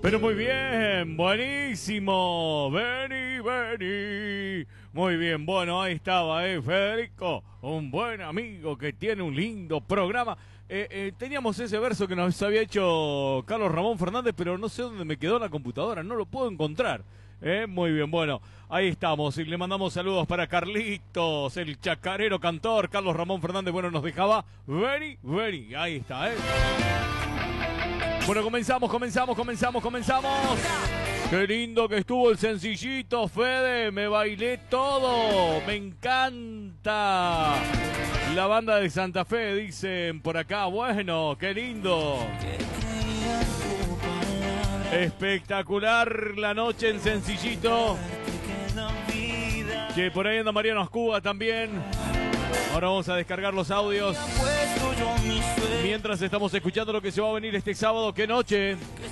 Pero muy bien, buenísimo. Vení. Muy bien, bueno, ahí estaba, Federico, un buen amigo que tiene un lindo programa. Teníamos ese verso que nos había hecho Carlos Ramón Fernández, pero no sé dónde me quedó la computadora, no lo puedo encontrar. Muy bien, bueno, ahí estamos y le mandamos saludos para Carlitos, el chacarero cantor. Carlos Ramón Fernández, bueno, nos dejaba vení, ahí está, Bueno, comenzamos. Qué lindo que estuvo el sencillito, Fede, me bailé todo, me encanta. La banda de Santa Fe, dicen por acá, bueno, qué lindo. Espectacular la noche en Sencillito. Que por ahí anda Mariano Ascuba también. Ahora vamos a descargar los audios mientras estamos escuchando lo que se va a venir este sábado. ¡Qué noche!